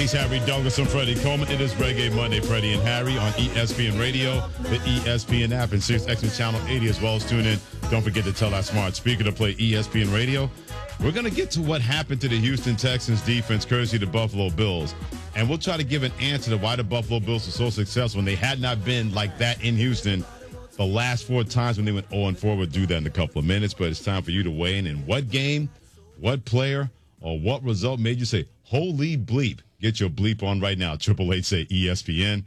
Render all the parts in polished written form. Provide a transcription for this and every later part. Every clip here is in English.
He's Harry Douglas and Freddie Coleman. It is Reggae Monday, Freddie and Harry on ESPN Radio, the ESPN app, and SiriusXM Channel 80 as well as tune in. Don't forget to tell that smart speaker to play ESPN Radio. We're going to get to what happened to the Houston Texans defense, courtesy of the Buffalo Bills. And we'll try to give an answer to why the Buffalo Bills were so successful when they had not been like that in Houston the last 4 times when they went 0-4. We'll do that in a couple of minutes, but it's time for you to weigh in what game, what player, or what result made you say, holy bleep. Get your bleep on right now. 888 say ESPN,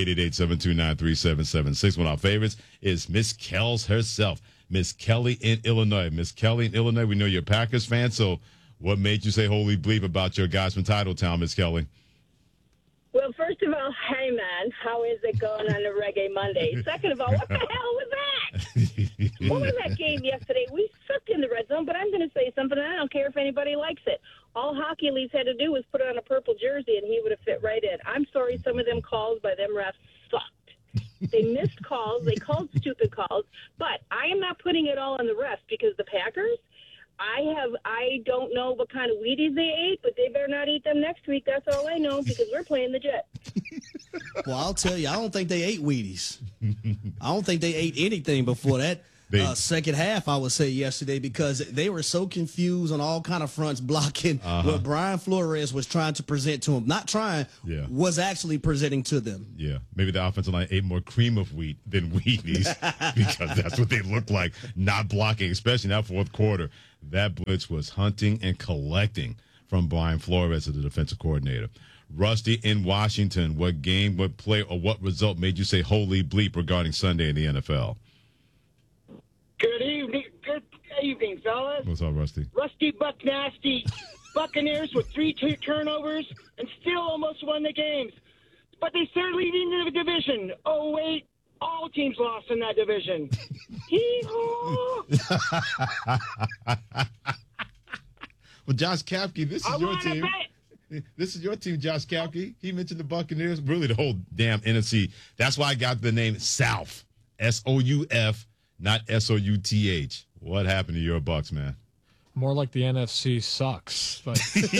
888-729-3776. One of our favorites is Miss Kells herself, Miss Kelly in Illinois. Miss Kelly in Illinois, we know you're a Packers fan, so what made you say holy bleep about your guys from Titletown, Miss Kelly? Well, first of all, hey, man, how is it going on a Reggae Monday? Second of all, what the hell was that? What was that game yesterday? We sucked in the red zone, but I'm going to say something, and I don't care if anybody likes it. All Hockey Leagues had to do was put on a purple jersey, and he would have fit right in. I'm sorry, some of them calls by them refs sucked. They missed calls. They called stupid calls. But I am not putting it all on the refs because the Packers, I don't know what kind of Wheaties they ate, but they better not eat them next week. That's all I know because we're playing the Jets. Well, I'll tell you, I don't think they ate Wheaties. I don't think they ate anything before that second half, I would say, yesterday, because they were so confused on all kind of fronts blocking what Brian Flores was trying to present to them. Not trying, was actually presenting to them. Yeah, maybe the offensive line ate more cream of wheat than Wheaties because that's what they looked like, not blocking, especially in that fourth quarter. That blitz was hunting and collecting from Brian Flores as the defensive coordinator. Rusty in Washington, what game, what play, or what result made you say holy bleep regarding Sunday in the NFL? Good evening, fellas. What's up, Rusty? Rusty Buck Nasty. Buccaneers with 3 turnovers and still almost won the games. But they started leading the division. Oh, wait. All teams lost in that division. Hee-haw! Well, Josh Kapke, this is your team. This is your team, Josh Kapke. He mentioned the Buccaneers, really the whole damn NFC. That's why I got the name South, S-O-U-F, not S-O-U-T-H. What happened to your Bucs, man? More like the NFC sucks, but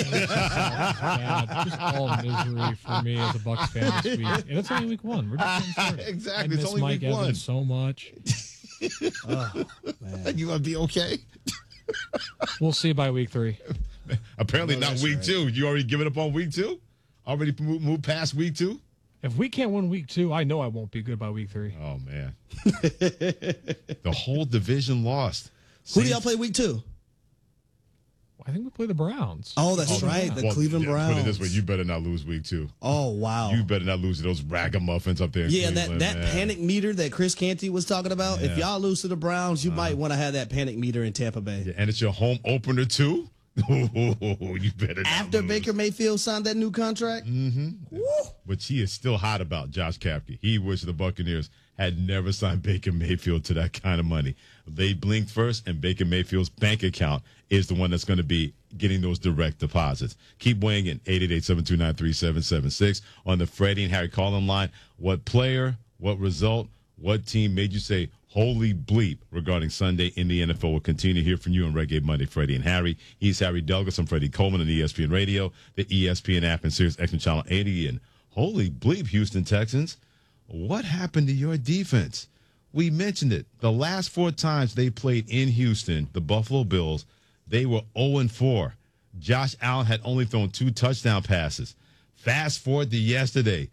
just all misery for me as a Bucs fan this week. And it's only week 1. We're just getting started. Exactly, it's only Mike week 1. Evans so much. Oh, man. You gonna be okay? We'll see by week 3. Apparently not week right. 2. You already given up on week 2? Already moved past week 2? If we can't win week 2, I know I won't be good by week 3. Oh, man. The whole division lost. Who do y'all play week 2? I think we play the Browns. Oh, that's right. The Cleveland Browns. Put it this way, you better not lose week 2. Oh, wow. You better not lose to those ragamuffins up there in Cleveland, that man. panic meter that Chris Canty was talking about, if y'all lose to the Browns, you might want to have that panic meter in Tampa Bay. Yeah, and it's your home opener, too? You better not After lose. Baker Mayfield signed that new contract? Mm-hmm. Which he is still hot about, Josh Kapke. He wished the Buccaneers had never signed Baker Mayfield to that kind of money. They blinked first, and Baker Mayfield's bank account is the one that's going to be getting those direct deposits. Keep weighing in, 888-729-3776 on the Freddie and Harry Collin line. What player, what result, what team made you say, holy bleep, regarding Sunday in the NFL? We'll continue to hear from you on Reggae Monday, Freddie and Harry. He's Harry Douglas. I'm Freddie Coleman on ESPN Radio, the ESPN app, and SiriusXM Channel 80. And holy bleep, Houston Texans, what happened to your defense? We mentioned it. The last 4 times they played in Houston, the Buffalo Bills, they were 0-4. Josh Allen had only thrown 2 touchdown passes. Fast forward to yesterday,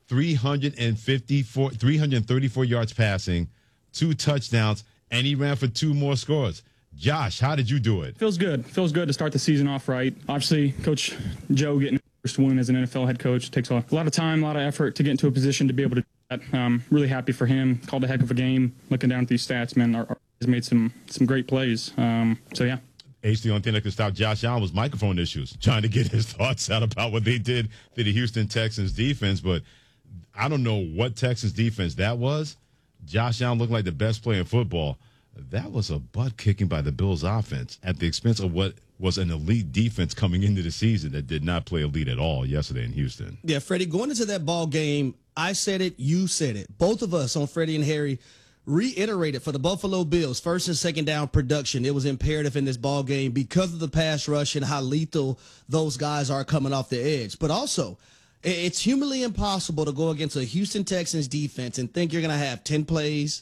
334 yards passing, 2 touchdowns, and he ran for 2 more scores. Josh, how did you do it? Feels good. Feels good to start the season off right. Obviously, Coach Joe getting his first win as an NFL head coach takes a lot of time, a lot of effort to get into a position to be able to do that. Really happy for him. Called a heck of a game. Looking down at these stats, man, our has made some great plays. So, yeah. The only thing that could stop Josh Allen was microphone issues, trying to get his thoughts out about what they did to the Houston Texans defense. But I don't know what Texans defense that was. Josh Allen looked like the best player in football. That was a butt kicking by the Bills offense at the expense of what was an elite defense coming into the season that did not play elite at all yesterday in Houston. Yeah, Freddie, going into that ball game, I said it, you said it. Both of us on Freddie and Harry reiterated for the Buffalo Bills, first and second down production. It was imperative in this ball game because of the pass rush and how lethal those guys are coming off the edge. But also, It's humanly impossible to go against a Houston Texans defense and think you're going to have 10 plays,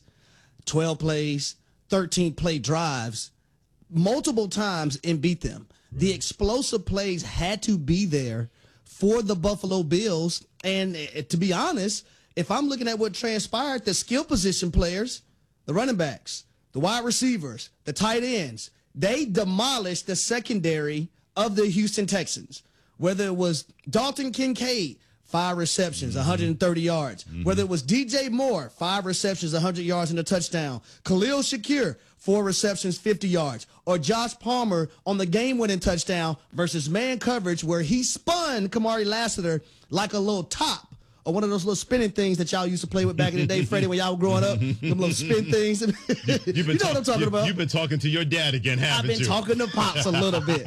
12 plays, 13-play drives multiple times and beat them. Right. The explosive plays had to be there for the Buffalo Bills. And to be honest, if I'm looking at what transpired, the skill position players, the running backs, the wide receivers, the tight ends, they demolished the secondary of the Houston Texans. Whether it was Dalton Kincaid, 5 receptions, 130 yards. Whether it was DJ Moore, 5 receptions, 100 yards and a touchdown. Khalil Shakir, 4 receptions, 50 yards. Or Josh Palmer on the game-winning touchdown versus man coverage where he spun Kamari Lassiter like a little top. Or one of those little spinning things that y'all used to play with back in the day, Freddie, when y'all were growing up. Them little spin things. You know what I'm talking about. You've been talking to your dad again, haven't you? I've been talking to Pops a little bit.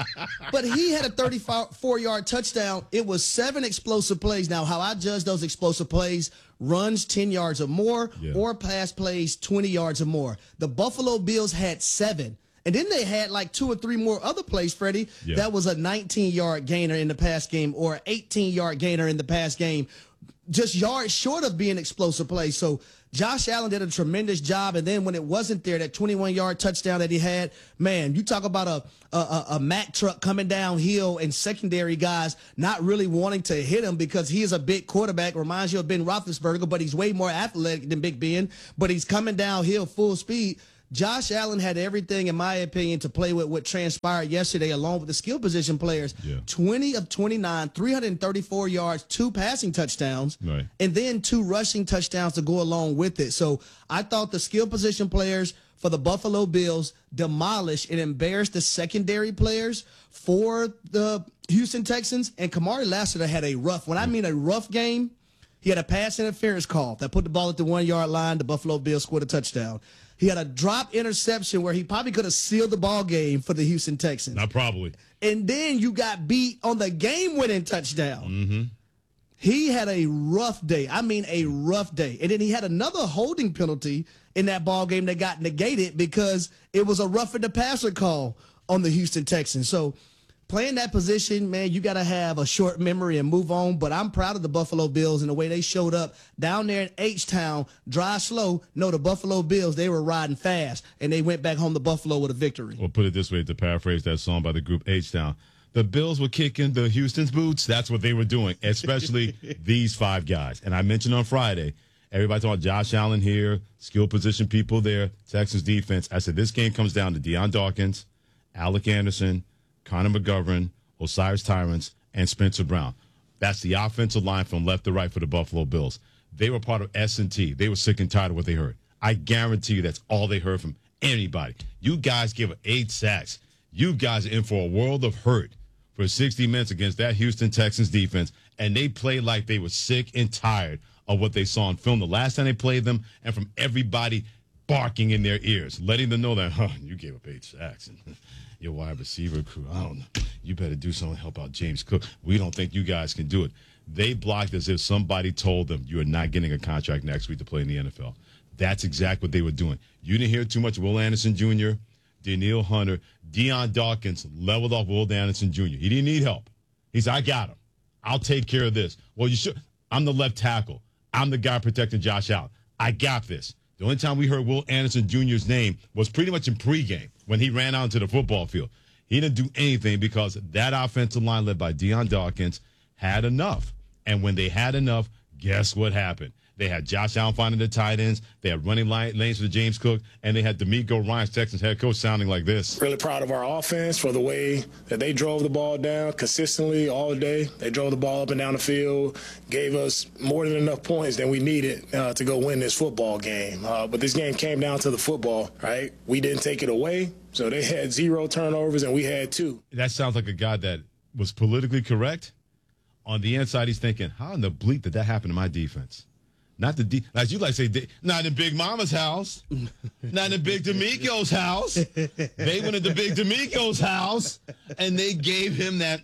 But he had a 34-yard touchdown. It was 7 explosive plays. Now, how I judge those explosive plays, runs 10 yards or more, or pass plays 20 yards or more. The Buffalo Bills had 7. And then they had like 2 or 3 more other plays, Freddie. Yeah. That was a 19-yard gainer in the pass game or an 18-yard gainer in the pass game, just yards short of being explosive plays. So Josh Allen did a tremendous job. And then when it wasn't there, that 21-yard touchdown that he had, man, you talk about a Mack truck coming downhill and secondary guys not really wanting to hit him because he is a big quarterback. Reminds you of Ben Roethlisberger, but he's way more athletic than Big Ben. But he's coming downhill full speed. Josh Allen had everything, in my opinion, to play with what transpired yesterday, along with the skill position players. 20 of 29, 334 yards, 2 passing touchdowns, and then 2 rushing touchdowns to go along with it. So I thought the skill position players for the Buffalo Bills demolished and embarrassed the secondary players for the Houston Texans. And Kamari Lassiter had a rough, when I mean a rough game, he had a pass interference call that put the ball at the 1-yard line. The Buffalo Bills scored a touchdown. He had a drop interception where he probably could have sealed the ball game for the Houston Texans. Not probably. And then you got beat on the game-winning touchdown. He had a rough day. I mean, a rough day. And then he had another holding penalty in that ball game that got negated because it was a roughing the passer call on the Houston Texans. So playing that position, man, you got to have a short memory and move on. But I'm proud of the Buffalo Bills and the way they showed up down there in H-Town, drive slow. No, the Buffalo Bills, they were riding fast, and they went back home to Buffalo with a victory. Well, put it this way, to paraphrase that song by the group H-Town. The Bills were kicking the Houston's boots. That's what they were doing, especially these 5 guys. And I mentioned on Friday, everybody talking about Josh Allen here, skill position people there, Texans defense. I said this game comes down to Deion Dawkins, Alec Anderson, Connor McGovern, Osiris Tyrants, and Spencer Brown. That's the offensive line from left to right for the Buffalo Bills. They were part of S&T. They were sick and tired of what they heard. I guarantee you that's all they heard from anybody. You guys give 8 sacks. You guys are in for a world of hurt for 60 minutes against that Houston Texans defense, and they played like they were sick and tired of what they saw on film the last time they played them and from everybody barking in their ears, letting them know that, you gave up 8 sacks. And your wide receiver crew, I don't know. You better do something to help out James Cook. We don't think you guys can do it. They blocked as if somebody told them you are not getting a contract next week to play in the NFL. That's exactly what they were doing. You didn't hear too much Will Anderson Jr., Danielle Hunter. Deion Dawkins leveled off Will Anderson Jr. He didn't need help. He said, I got him. I'll take care of this. Well, you should. I'm the left tackle. I'm the guy protecting Josh Allen. I got this. The only time we heard Will Anderson Jr.'s name was pretty much in pregame when he ran out into the football field. He didn't do anything because that offensive line led by Deion Dawkins had enough. And when they had enough, guess what happened? They had Josh Allen finding the tight ends. They had running lanes for James Cook. And they had D'Amico Ryans, Texans head coach, sounding like this. Really proud of our offense for the way that they drove the ball down consistently all day. They drove the ball up and down the field, gave us more than enough points than we needed to go win this football game. But this game came down to the football, right? We didn't take it away. So they had 0 turnovers and we had 2. That sounds like a guy that was politically correct. On the inside, he's thinking, how in the bleep did that happen to my defense? Not the as you like to say, not in Big Mama's house, not in Big D'Amico's house. They went into Big D'Amico's house and they gave him that.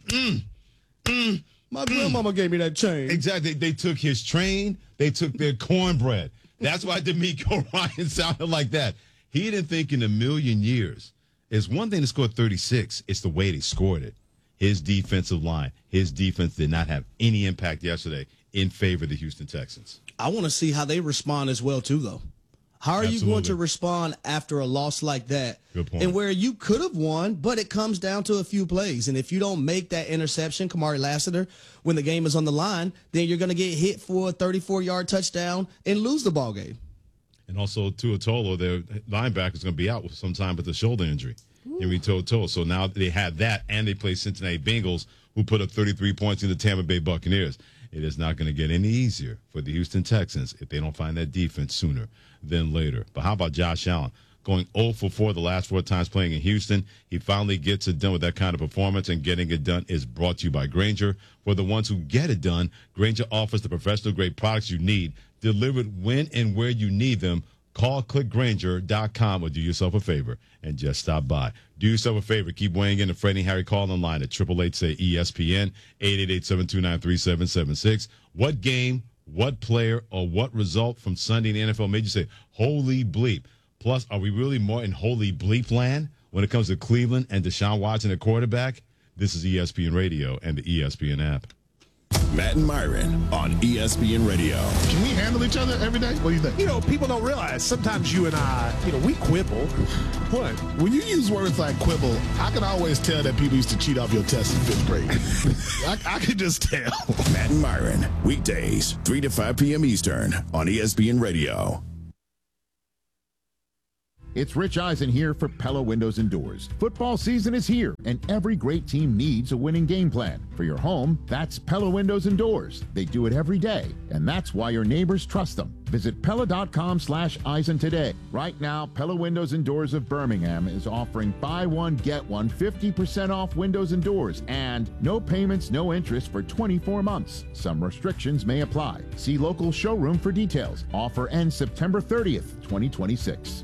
My grandmama gave me that chain. Exactly. They took his train. They took their cornbread. That's why D'Amico Ryan sounded like that. He didn't think in a million years. It's one thing to score 36. It's the way they scored it. his defensive line, his defense did not have any impact yesterday in favor of the Houston Texans. I want to see how they respond as well, too, though. How are you going to respond after a loss like that? Good point. And where you could have won, but it comes down to a few plays. And if you don't make that interception, Kamari Lassiter, when the game is on the line, then you're going to get hit for a 34-yard touchdown and lose the ball game. And also, Tua Tolo, their linebacker, is going to be out sometime with a shoulder injury. Henry Toto. So now they have that, and they play Cincinnati Bengals, who put up 33 points in the Tampa Bay Buccaneers. It is not going to get any easier for the Houston Texans if they don't find that defense sooner than later. But how about Josh Allen? Going 0 for 4 the last 4 times playing in Houston. He finally gets it done with that kind of performance, and getting it done is brought to you by Grainger. For the ones who get it done, Grainger offers the professional-grade products you need, delivered when and where you need them. Call clickgrainger.com or do yourself a favor and just stop by. Do yourself a favor. Keep weighing in the Freddie Harry call online at 888-SAY-ESPN, 888-729-3776. What game, what player, or what result from Sunday in the NFL made you say, holy bleep? Plus, are we really more in holy bleep land when it comes to Cleveland and Deshaun Watson at quarterback? This is ESPN Radio and the ESPN app. Matt and Myron on ESPN Radio. Can we handle each other every day? What do you think? You know, people don't realize sometimes you and I, we quibble. What? When you use words like quibble, I can always tell that people used to cheat off your test in 5th grade. I can just tell. Matt and Myron, weekdays, 3 to 5 p.m. Eastern on ESPN Radio. It's Rich Eisen here for Pella Windows and Doors. Football season is here, and every great team needs a winning game plan. For your home, that's Pella Windows and Doors. They do it every day, and that's why your neighbors trust them. Visit Pella.com/Eisen today. Right now, Pella Windows and Doors of Birmingham is offering buy one, get one, 50% off windows and doors, and no payments, no interest for 24 months. Some restrictions may apply. See local showroom for details. Offer ends September 30th, 2026.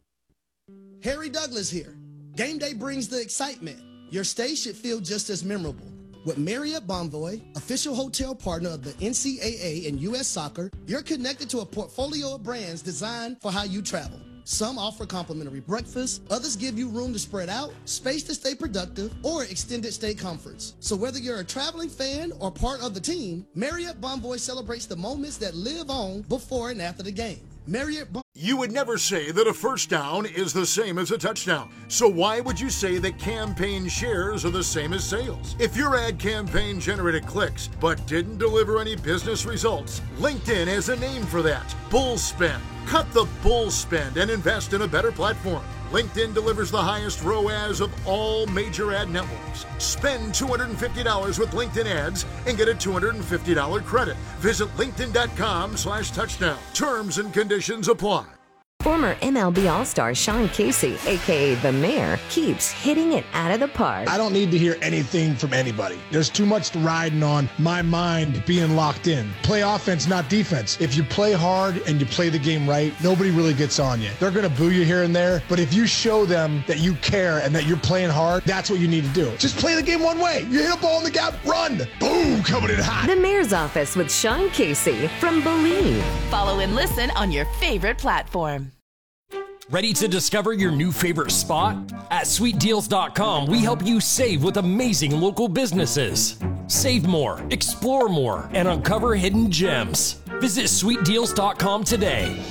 Harry Douglas here. Game day brings the excitement. Your stay should feel just as memorable. With Marriott Bonvoy, official hotel partner of the NCAA and U.S. Soccer, you're connected to a portfolio of brands designed for how you travel. Some offer complimentary breakfast, others give you room to spread out, space to stay productive, or extended stay comforts. So whether you're a traveling fan or part of the team, Marriott Bonvoy celebrates the moments that live on before and after the game. You would never say that a first down is the same as a touchdown. So why would you say that campaign shares are the same as sales? If your ad campaign generated clicks but didn't deliver any business results, LinkedIn has a name for that: bull spend. Cut the bull spend and invest in a better platform. LinkedIn delivers the highest ROAS of all major ad networks. Spend $250 with LinkedIn ads and get a $250 credit. Visit linkedin.com/touchdown. Terms and conditions apply. Former MLB All-Star Sean Casey, a.k.a. The Mayor, keeps hitting it out of the park. I don't need to hear anything from anybody. There's too much riding on my mind being locked in. Play offense, not defense. If you play hard and you play the game right, nobody really gets on you. They're going to boo you here and there, but if you show them that you care and that you're playing hard, that's what you need to do. Just play the game one way. You hit a ball in the gap, run. Boom, coming in hot. The Mayor's Office with Sean Casey from Believe. Follow and listen on your favorite platform. Ready to discover your new favorite spot? At sweetdeals.com, we help you save with amazing local businesses. Save more, explore more, and uncover hidden gems. Visit sweetdeals.com today.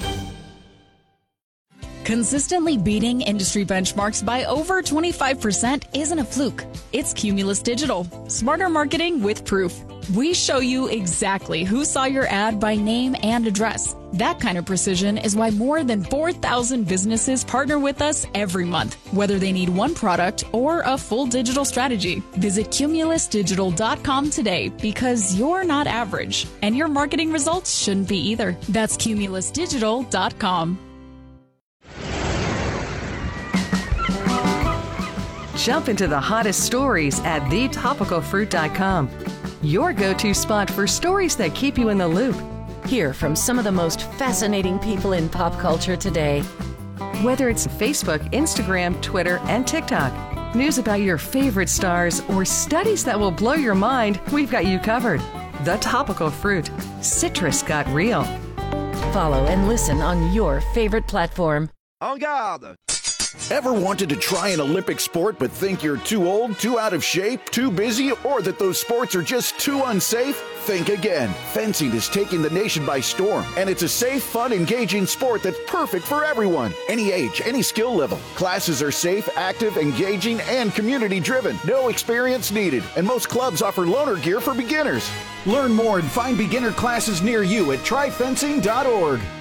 Consistently beating industry benchmarks by over 25% isn't a fluke. It's Cumulus Digital. Smarter marketing with proof. We show you exactly who saw your ad by name and address. That kind of precision is why more than 4,000 businesses partner with us every month, whether they need one product or a full digital strategy. Visit cumulusdigital.com today because you're not average, and your marketing results shouldn't be either. That's cumulusdigital.com. Jump into the hottest stories at thetopicalfruit.com. Your go-to spot for stories that keep you in the loop. Hear from some of the most fascinating people in pop culture today. Whether it's Facebook, Instagram, Twitter, and TikTok, news about your favorite stars, or studies that will blow your mind, we've got you covered. The Topical Fruit. Citrus got real. Follow and listen on your favorite platform. En garde! Ever wanted to try an Olympic sport but think you're too old, too out of shape, too busy, or that those sports are just too unsafe? Think again. Fencing is taking the nation by storm, and it's a safe, fun, engaging sport that's perfect for everyone. Any age, any skill level. Classes are safe, active, engaging, and community-driven. No experience needed, and most clubs offer loaner gear for beginners. Learn more and find beginner classes near you at tryfencing.org.